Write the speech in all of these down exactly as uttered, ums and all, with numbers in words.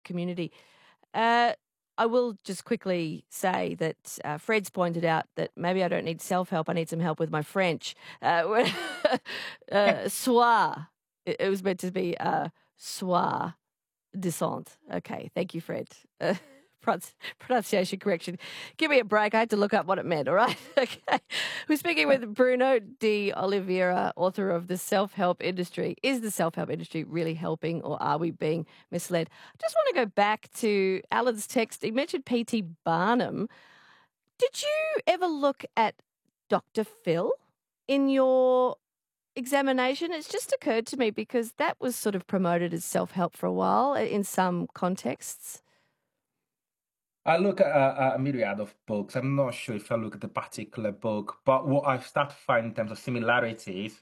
community. Uh, I will just quickly say that uh, Fred's pointed out that maybe I don't need self-help, I need some help with my French. Uh, uh, soir. It, it was meant to be uh, soir disant. Okay, thank you, Fred. Uh, pronunciation correction. Give me a break. I had to look up what it meant, all right? Okay. We're speaking with Bruno de Oliveira, author of The Self-Help Industry. Is the self-help industry really helping, or are we being misled? I just want to go back to Alan's text. He mentioned P T Barnum. Did you ever look at Doctor Phil in your examination? It's just occurred to me because that was sort of promoted as self-help for a while in some contexts. I look at a, a myriad of books. I'm not sure if I look at a particular book, but what I've started to find in terms of similarities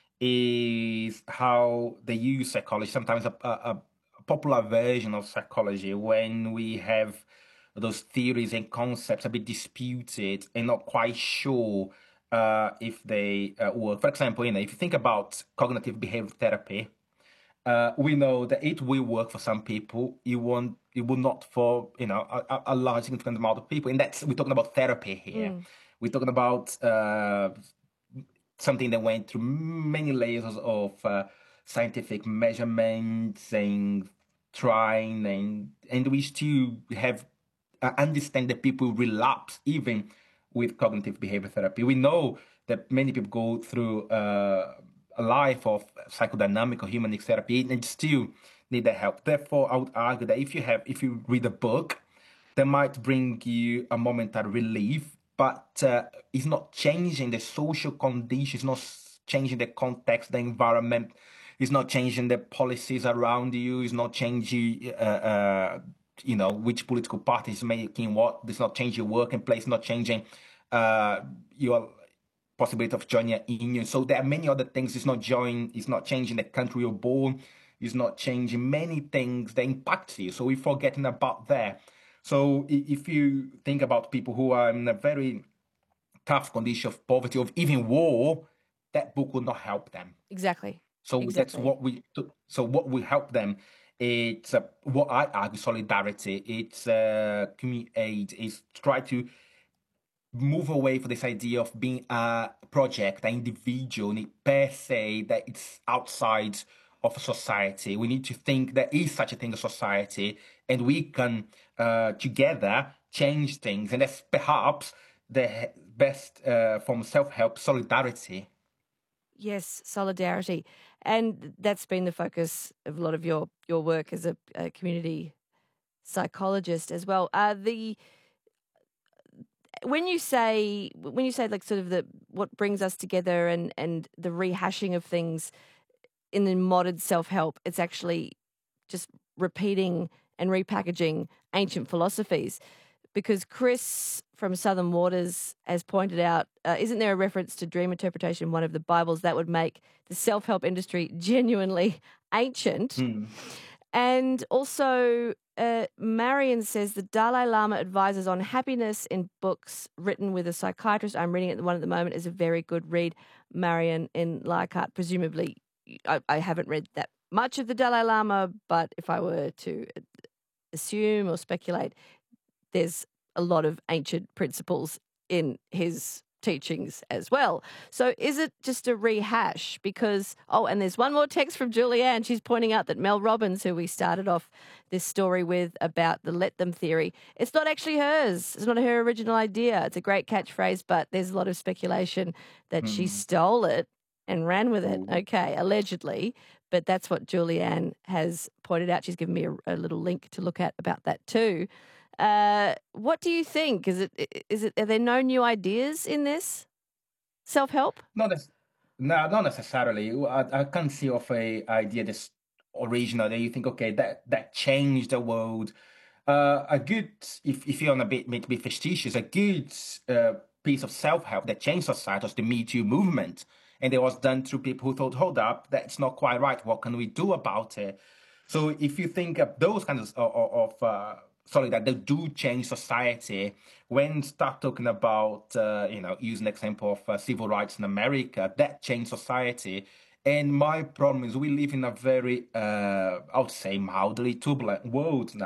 is how they use psychology, sometimes a, a, a popular version of psychology, when we have those theories and concepts a bit disputed and not quite sure uh, if they uh, work. For example, you know, if you think about cognitive behavior therapy, uh, we know that it will work for some people. It won't. It will not for you know a, a large significant amount of people. And that's we're talking about therapy here. Mm. We're talking about uh, something that went through many layers of uh, scientific measurements and trying, and and we still have uh, understand that people relapse even with cognitive behavior therapy. We know that many people go through uh, a life of psychodynamic or humanic therapy and still need the help. Therefore, I would argue that if you have, if you read a book, that might bring you a momentary relief, but uh, it's not changing the social conditions, not changing the context, the environment. It's not changing the policies around you. It's not changing, uh, uh, you know, which political party is making what. It's not changing your working place. Not changing uh, your possibility of joining a union. So there are many other things. It's not joining. It's not changing the country you're born. It's not changing many things that impact you. So we're forgetting about that. So if you think about people who are in a very tough condition of poverty, of even war, that book will not help them. Exactly. So exactly. that's what we. So what will help them? It's uh, what I argue solidarity. It's uh, community aid. It's try to move away from this idea of being a project, an individual per se, that it's outside of society. We need to think there is such a thing as society, and we can uh, together change things. And that's perhaps the best uh, form of self-help, solidarity. Yes, solidarity. And that's been the focus of a lot of your, your work as a, a community psychologist as well. Uh, the when you say when you say like sort of the what brings us together and, and the rehashing of things in the modern self-help, it's actually just repeating and repackaging ancient philosophies. Because Chris from Southern Waters has pointed out, uh, isn't there a reference to dream interpretation in one of the Bibles that would make the self-help industry genuinely ancient? Mm. And also, uh, Marion says the Dalai Lama advises on happiness in books written with a psychiatrist. I'm reading it. The one at the moment is a very good read. Marion in Leichhardt. Presumably, I, I haven't read that much of the Dalai Lama, but if I were to assume or speculate, there's a lot of ancient principles in his teachings as well. So is it just a rehash? Because, oh, and there's one more text from Julianne. She's pointing out that Mel Robbins, who we started off this story with about the let them theory, it's not actually hers. It's not her original idea. It's a great catchphrase, but there's a lot of speculation that mm. she stole it and ran with it. Okay, allegedly. But that's what Julianne has pointed out. She's given me a, a little link to look at about that too. Uh, what do you think? Is it is it are there no new ideas in this self-help? Not as, no, not necessarily. I, I can't see of a idea that's original that you think, okay, that that changed the world. Uh, a good, if if you're on a bit bit, bit facetious, a good uh, piece of self-help that changed society was the Me Too movement, and it was done through people who thought, hold up, that's not quite right. What can we do about it? So if you think of those kinds of of uh, sorry, that they do change society. When start talking about, uh, you know, using the example of uh, civil rights in America, that changed society. And my problem is we live in a very, uh, I would say, mildly turbulent world now.